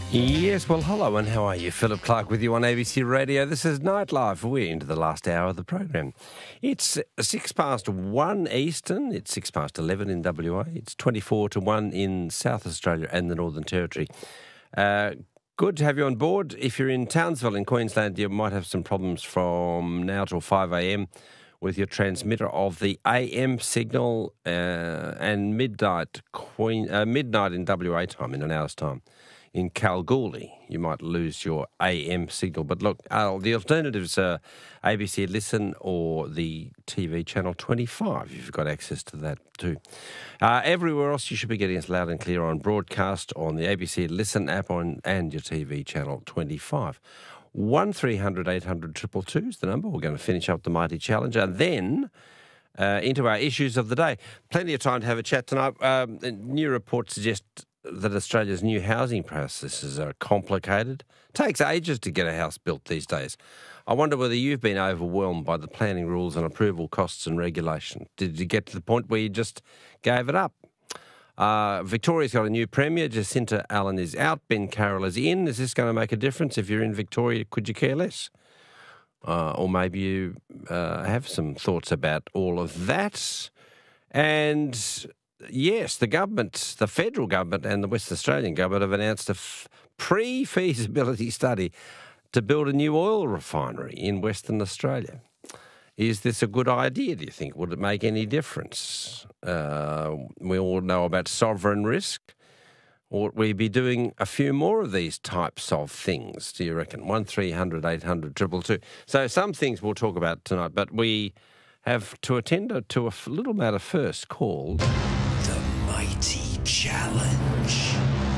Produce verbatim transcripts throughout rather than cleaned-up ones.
Yes, well, hello and how are you? Philip Clark with you on A B C Radio. This is Night Live. We're into the last hour of the program. It's six past one Eastern. It's six past eleven in W A. It's twenty-four to one in South Australia and the Northern Territory. Uh, good to have you on board. If you're in Townsville in Queensland, you might have some problems from now till five a.m. with your transmitter of the A M signal uh, and midnight, Queen, uh, midnight in W A time in an hour's time. In Kalgoorlie, you might lose your A M signal. But look, uh, the alternatives are A B C Listen or the T V channel twenty-five, if you've got access to that too. Uh, everywhere else, you should be getting us loud and clear on broadcast on the A B C Listen app on and your T V channel twenty-five. one three hundred eight hundred two two two is the number. We're going to finish up the Mighty Challenge and then uh, into our issues of the day. Plenty of time to have a chat tonight. Um, new reports suggest that Australia's new housing processes are complicated. It takes ages to get a house built these days. I wonder whether you've been overwhelmed by the planning rules and approval costs and regulation. Did you get to the point where you just gave it up? Uh, Victoria's got a new premier. Jacinta Allen is out. Ben Carroll is in. Is this going to make a difference? If you're in Victoria, could you care less? Uh, or maybe you uh, have some thoughts about all of that. And yes, the government, the federal government and the West Australian government have announced a f- pre-feasibility study to build a new oil refinery in Western Australia. Is this a good idea, do you think? Would it make any difference? Uh, we all know about sovereign risk. Ought we be doing a few more of these types of things, do you reckon? one three hundred eight hundred two two two. So some things we'll talk about tonight, but we have to attend to a little matter first called The Mighty Challenge.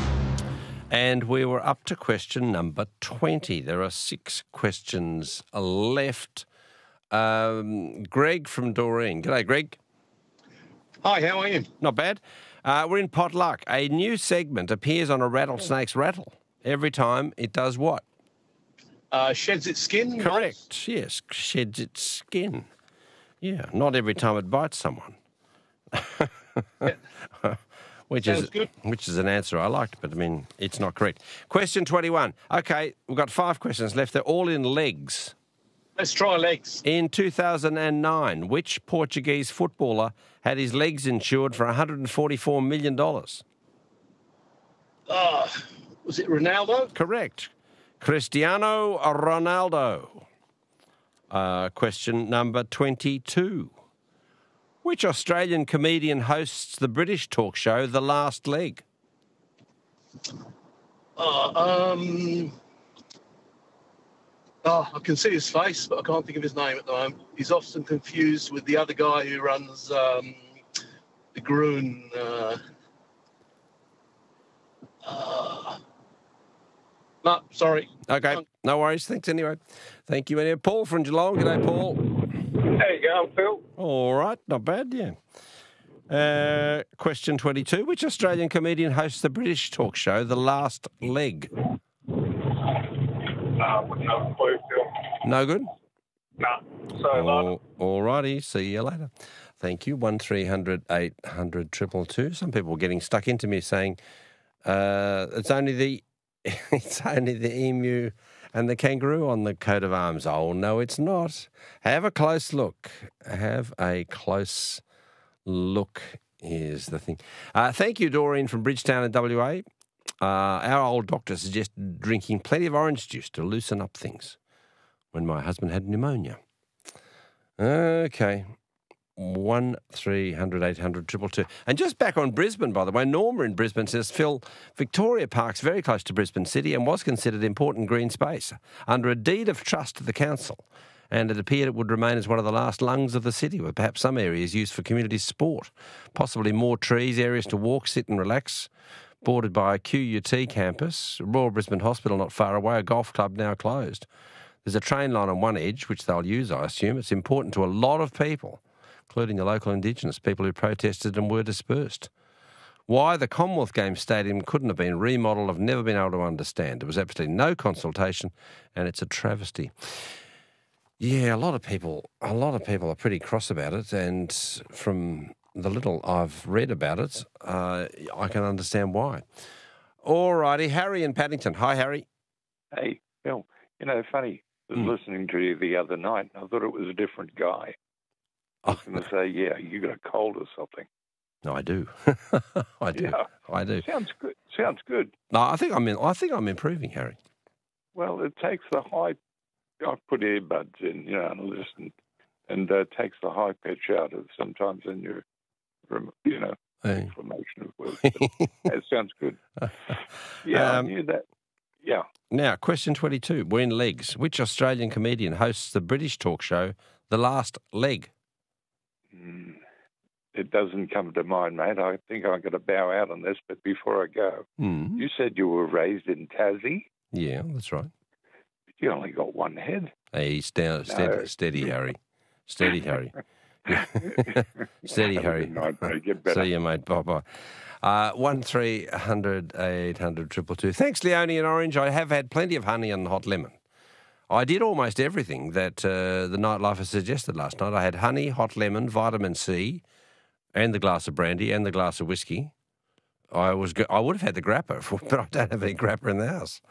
And we were up to question number twenty. There are six questions left. Um, Greg from Doreen. G'day, Greg. Hi, how are you? Not bad. Uh, we're in Potluck. A new segment appears on a rattlesnake's rattle. Every time it does what? Uh, sheds its skin? Correct. Yes, sheds its skin. Yeah, not every time it bites someone. Yeah. Which Sounds is good. which is an answer I liked, but I mean, it's not correct. Question twenty-one. Okay, we've got five questions left. They're all in legs. Let's try legs. In two thousand nine, which Portuguese footballer had his legs insured for one hundred forty-four million dollars? Uh, was it Ronaldo? Correct. Cristiano Ronaldo. Uh, question number twenty-two. Which Australian comedian hosts the British talk show The Last Leg? Uh, um, oh, I can see his face, but I can't think of his name at the moment. He's often confused with the other guy who runs um, the Groon. Uh, uh, no, sorry. Okay, no worries. Thanks anyway. Thank you anyway. Paul from Geelong. G'day, Paul. How you going, Phil? All right, not bad, yeah. Uh, question twenty-two. Which Australian comedian hosts the British talk show The Last Leg? Uh, wouldn't have a clue, Phil. No good? Nah. So, All, all righty, see you later. Thank you. one three hundred eight hundred two two two. Some people are getting stuck into me saying uh, it's only the it's only the emu and the kangaroo on the coat of arms. Oh, no, it's not. Have a close look. Have a close look is the thing. Uh, thank you, Doreen from Bridgetown in W A. Uh, our old doctor suggested drinking plenty of orange juice to loosen up things when my husband had pneumonia. Okay. one three hundred eight hundred two two two. And just back on Brisbane, by the way, Norma in Brisbane says, Phil, Victoria Park's very close to Brisbane City and was considered important green space under a deed of trust to the council. And it appeared it would remain as one of the last lungs of the city, with perhaps some areas used for community sport, possibly more trees, areas to walk, sit and relax, bordered by a Q U T campus, Royal Brisbane Hospital not far away, a golf club now closed. There's a train line on one edge, which they'll use, I assume. It's important to a lot of people, including the local Indigenous people who protested and were dispersed. Why the Commonwealth Games Stadium couldn't have been remodelled, I've never been able to understand. There was absolutely no consultation, and it's a travesty. Yeah, a lot of people, a lot of people are pretty cross about it, and from the little I've read about it, uh, I can understand why. All righty. Harry in Paddington. Hi, Harry. Hey, Phil, you know, funny, I was Mm. listening to you the other night, and I thought it was a different guy. I was Oh, going to say, yeah, you got a cold or something. no, I do. I do. Yeah. I do. Sounds good. Sounds good. No, I think I'm in, I think I'm improving, Harry. Well, it takes the high, I put earbuds in, you know, and listen, and uh, takes the high pitch out of sometimes in your, rem- you know, Hey. information of words. But it sounds good. Yeah, Um, I knew that. Yeah. Now, question twenty-two. We're in legs. Which Australian comedian hosts the British talk show The Last Leg? Mm. It doesn't come to mind, mate. I think I'm going to bow out on this, but before I go, Mm. you said you were raised in Tassie. Yeah, that's right. But you only got one head. Hey, sta- steady, No. steady, Harry. Steady, Harry. Steady, Have a Harry. good night, mate. Get better. See you, mate. Bye-bye. Uh, one three hundred eight hundred triple two. Thanks, Leonie and Orange. I have had plenty of honey and hot lemon. I did almost everything that uh, the Nightlifer suggested last night. I had honey, hot lemon, vitamin C, and the glass of brandy and the glass of whiskey. I was go- I would have had the grappa, but I don't have any grappa in the house.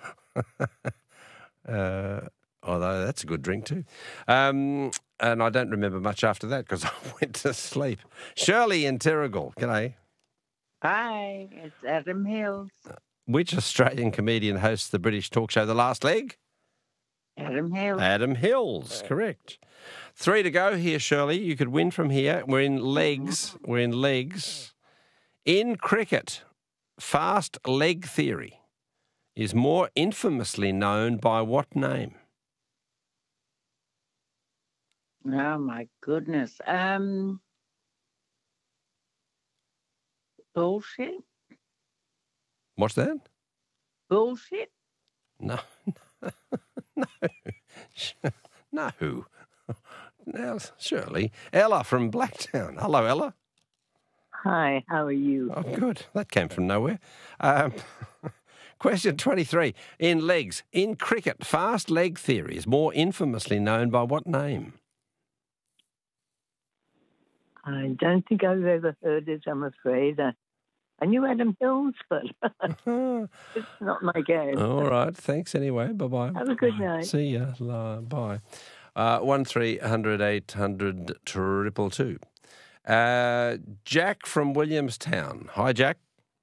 uh, although that's a good drink too. Um, and I don't remember much after that because I went to sleep. Shirley in Terrigal. G'day. Hi, it's Adam Hills. Which Australian comedian hosts the British talk show The Last Leg? Adam Hills. Adam Hills, correct. Three to go here, Shirley. You could win from here. We're in legs. We're in legs. In cricket, fast leg theory is more infamously known by what name? Oh my goodness. Um, bullshit. What's that? Bullshit. No, no, no. Now, Shirley. Ella from Blacktown. Hello, Ella. Hi, how are you? Oh, good. That came from nowhere. Um, question twenty-three. In legs, in cricket, fast leg theory is more infamously known by what name? I don't think I've ever heard it, I'm afraid. I, I knew Adam Hills, but it's not my game. All right. Thanks anyway. Bye-bye. Have a good night. See ya. La- Bye. Uh, one three hundred eight hundred triple two. Uh, Jack from Williamstown. Hi, Jack.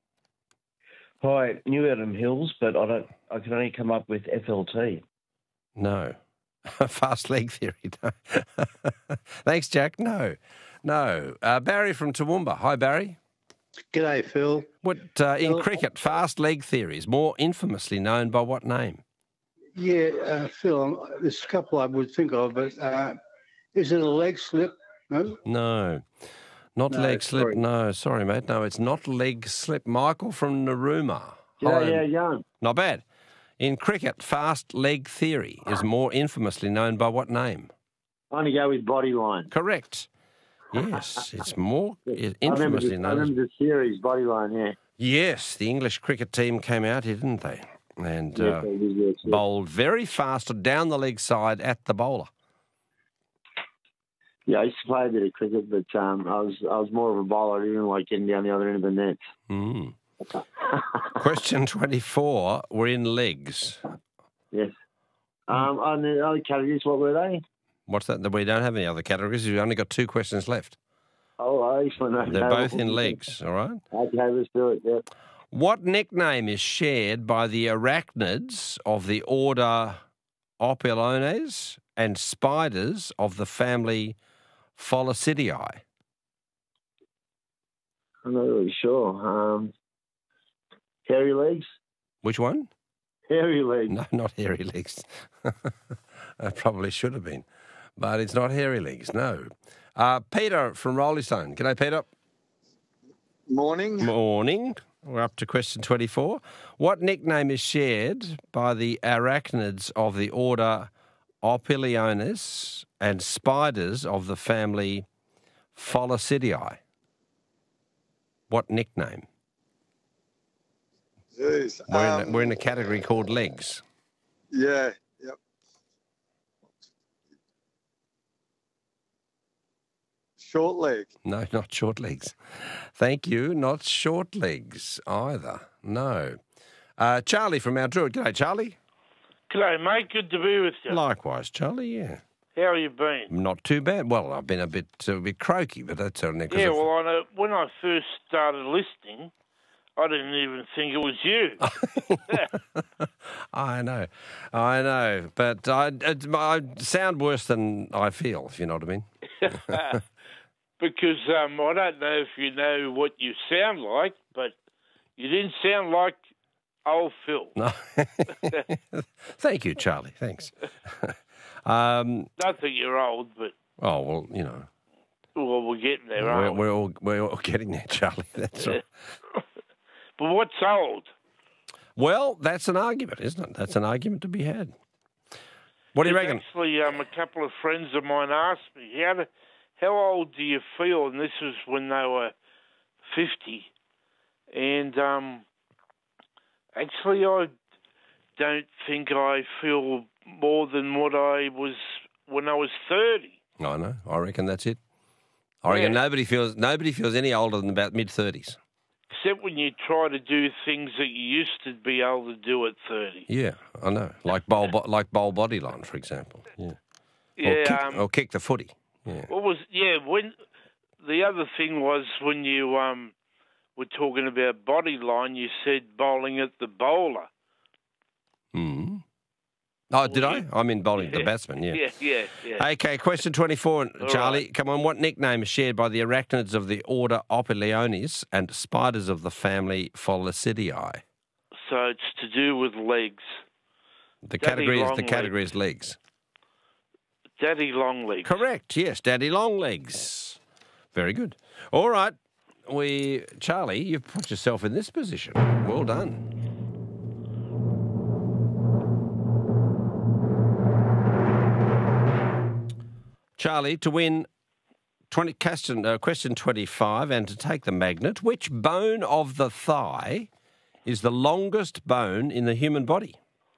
Hi, knew Adam Hills, but I don't. I can only come up with F L T. No. Fast leg theory. No. Thanks, Jack. No. No. Uh, Barry from Toowoomba. Hi, Barry. G'day, Phil. What uh, in Phil. cricket, fast leg theory is more infamously known by what name? Yeah, uh, Phil, um, there's a couple I would think of, but uh, is it a leg slip? No? No. Not No, leg slip. sorry. No, sorry, mate. No, it's not leg slip. Michael from Narooma. Yeah, Hi. yeah, young. Not bad. In cricket, fast leg theory is more infamously known by what name? I'm going to go with Bodyline. Correct. Yes, it's more it's I remember, infamously the, I known. as- remember the series, Bodyline, yeah. Yes, the English cricket team came out here, didn't they? And Yes, uh, they did, yes, yes. bowled very fast down the leg side at the bowler. Yeah, I used to play a bit of cricket, but um, I was I was more of a bowler. I didn't like getting down the other end of the net. Mm. Question twenty-four. We're in legs. Yes. Um, on the other categories, what were they? What's that? We don't have any other categories. We've only got two questions left. Oh, excellent. Okay. They're both in legs, all right? Okay, let's do it, yeah. What nickname is shared by the arachnids of the order Ophilones and spiders of the family Folicidae? I'm not really sure. Um, hairy legs? Which one? Hairy legs. No, not hairy legs. It probably should have been. But it's not hairy legs, no. Uh, Peter from Rollystone. G'day, Peter. Morning. Morning. We're up to question twenty-four. What nickname is shared by the arachnids of the order Opiliones and spiders of the family Folicidae? What nickname? Jeez. We're, in a, Um, we're in a category called legs. Yeah. Yep. Short leg. No, not short legs. Thank you. Not short legs either. No. Uh, Charlie from Mount Druitt. G'day, Charlie. G'day, mate. Good to be with you. Likewise, Charlie, yeah. How you been? Not too bad. Well, I've been a bit a bit croaky, but that's only because Yeah, of... well, I know, when I first started listening, I didn't even think it was you. I know, I know, but I, it, I sound worse than I feel, if you know what I mean. Because um, I don't know if you know what you sound like, but you didn't sound like old Phil. No. Thank you, Charlie. Thanks. um, Don't think you're old, but oh well, you know. Well, we're getting there, We're, aren't we? we're all we're all getting there, Charlie. That's all. But what's old? Well, that's an argument, isn't it? That's an argument to be had. What do you reckon? Actually, um, a couple of friends of mine asked me, how, do, how old do you feel? And this was when they were fifty. And um, actually, I don't think I feel more than what I was when I was thirty. I know. I reckon that's it. I reckon Yeah. nobody feels nobody feels any older than about mid thirties. Except when you try to do things that you used to be able to do at thirty. Yeah, I know. Like bowl, bo- like bowl body line, for example. Yeah. Yeah, Or kick, um, or kick the footy. Yeah. What was yeah? When the other thing was when you um were talking about body line, you said bowling at the bowler. Mm. Oh, did I? I mean bowling the batsman. Yeah. Yeah, yeah, yeah. Okay, question twenty-four, All Charlie. right. Come on, what nickname is shared by the arachnids of the order Opiliones and spiders of the family Folicidae? So it's to do with legs. The Daddy category is long the category legs. is legs. Daddy long legs. Correct. Yes, Daddy long legs. Very good. All right, we Charlie, you've put yourself in this position. Well done. Charlie, to win twenty, question, uh, question twenty-five and to take the magnet, which bone of the thigh is the longest bone in the human body?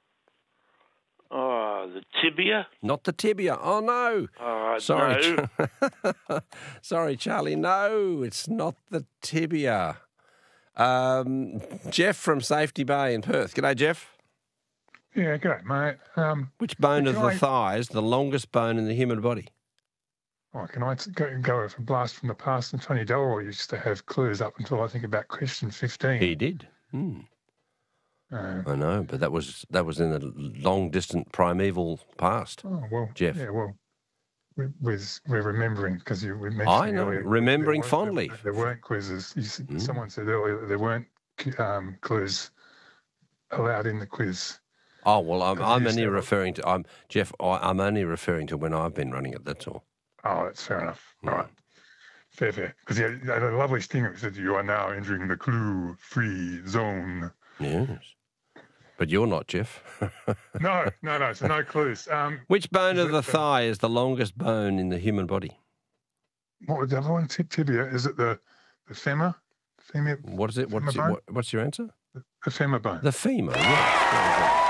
Oh, the tibia. Not the tibia. Oh, no. Uh, Sorry. no. Sorry, Charlie. No, it's not the tibia. Um, Jeff from Safety Bay in Perth. G'day, Jeff. Yeah, good, mate. Um, Which bone of can the I- thigh is the longest bone in the human body? Oh, can I t- go, go with a blast from the past? And Tony Delroy used to have clues up until I think about question fifteen. He did. Hmm. Uh, I know, but that was that was in the long distant primeval past. oh well, Jeff. Yeah, well, we, with, we're remembering because you we mentioned I know, earlier, remembering there weren't- fondly. There, there weren't quizzes. You, s Mm. Someone said earlier that there weren't um, clues allowed in the quiz. Oh well, I'm, Because I'm you only said- referring to I'm Jeff. I, I'm only referring to when I've been running it. That's all. Oh, that's fair enough. Mm. All right. Fair, fair. Because yeah, the lovely stinger said you are now entering the clue-free zone. Yes, but you're not, Jeff. No, no, no. So no clues. Um, Which bone Is of it the the- thigh is the longest bone in the human body? what was the other one? Ti- Tibia. Is it the the femur? Femur. What is it? What's, Femur it, bone? what, what's your answer? The femur bone. The femur. Yes.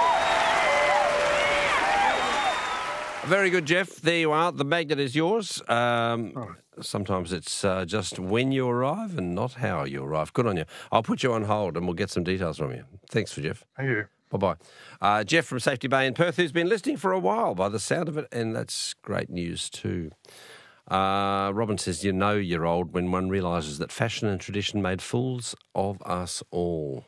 Very good, Jeff. There you are. The magnet is yours. Um, All right. Sometimes it's uh, just when you arrive and not how you arrive. Good on you. I'll put you on hold and we'll get some details from you. Thanks for Jeff. Thank you. Bye-bye. Uh, Jeff from Safety Bay in Perth, who's been listening for a while by the sound of it, and that's great news too. Uh, Robin says, you know you're old when one realises that fashion and tradition made fools of us all.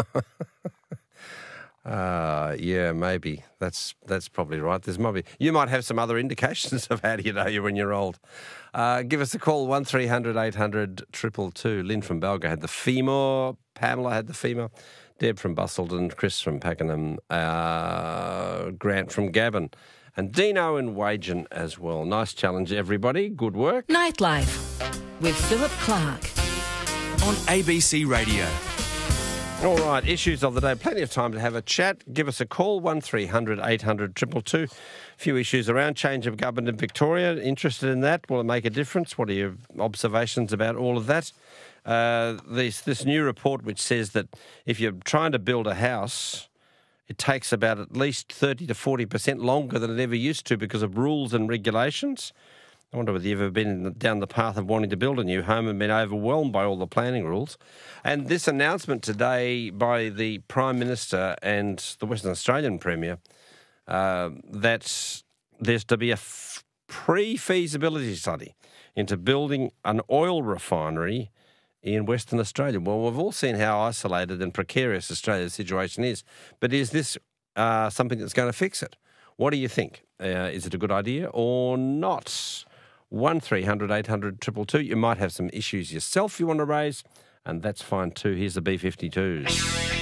Uh, yeah, maybe. That's that's probably right. There's maybe you might have some other indications of how do you know you when you're old. Uh, give us a call, one three hundred eight hundred two two two. Lynn from Balga had the femur. Pamela had the femur. Deb from Bustleton. Chris from Pakenham. Uh, Grant from Gavin. And Dino and Wagen as well. Nice challenge, everybody. Good work. Nightlife with Philip Clark. On A B C Radio. All right, issues of the day. Plenty of time to have a chat. Give us a call, one three hundred eight hundred two two two. A few issues around. Change of government in Victoria. Interested in that? Will it make a difference? What are your observations about all of that? Uh, this, this new report which says that if you're trying to build a house, it takes about at least thirty to forty percent longer than it ever used to because of rules and regulations. I wonder whether you've ever been down the path of wanting to build a new home and been overwhelmed by all the planning rules. And this announcement today by the Prime Minister and the Western Australian Premier uh, that there's to be a f- pre-feasibility study into building an oil refinery in Western Australia. Well, we've all seen how isolated and precarious Australia's situation is. But is this uh, something that's going to fix it? What do you think? Uh, is it a good idea or not? one three hundred eight hundred two two two. You might have some issues yourself you want to raise, and that's fine too. Here's the B fifty-twos.